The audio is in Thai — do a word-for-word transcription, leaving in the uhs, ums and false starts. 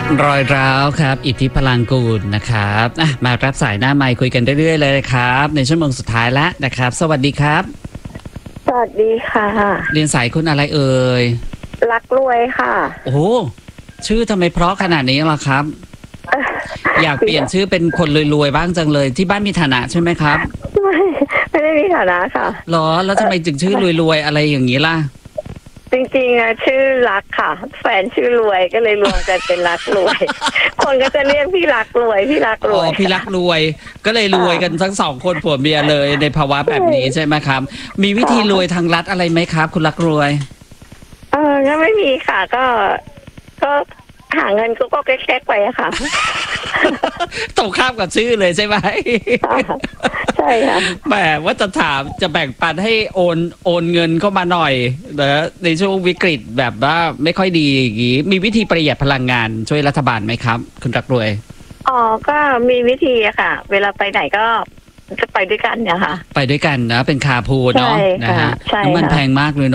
รอยร้าวครับอิทธิพลังกูลนะครับมารับสายหน้าไมค์คุยกันเรื่อยๆเลยครับในชั่วโมงสุดท้ายแล้วนะครับสวัสดีครับสวัสดีค่ะเรียนสายคุณอะไรเอ่ยรักรวยค่ะโอ้ชื่อทำไมเพราะขนาดนี้ล่ะครับ อยากเปลี่ยนชื่อเป็นคนรวยๆบ้างจังเลยที่บ้านมีฐานะใช่ไหมครับไม่ไม่ได้มีฐานะค่ะหรอแล้วทำไมจึงชื่อรวยๆอะไรอย่างนี้ล่ะจริงๆอะชื่อรักค่ะแฟนชื่อรวยก็เลยรวมกันเป็นรักรวย คนก็จะเรียกพี่รักรวยพี่รักรวยอ๋อพี่รักรวยก็เลยรวยกันทั้งสองคนผัวเมียเลยในภาวะแบบนี้ใช่ไหมครับมีวิธีรวยทางรัฐอะไรไหมครับคุณรักรวยเออก็ไม่มีค่ะก็ก็หาเงินก็ก็แก๊กๆไปอะค่ะตรงข้ามกับชื่อเลยใช่ไหมใช่ค่ะแหมว่าจะถามจะแบ่งปันให้โอนโอนเงินเข้ามาหน่อยนะในช่วงวิกฤตแบบว่าไม่ค่อยดีอย่างนี้มีวิธีประหยัดพลังงานช่วยรัฐบาลไหมครับคุณรักรวยอ๋อก็มีวิธีอะค่ะเวลาไปไหนก็จะไปด้วยกันเนี่ยค่ะไปด้วยกันนะเป็นคาร์พูลเนาะนะฮะน้ำมันแพงมากเลยเนาะ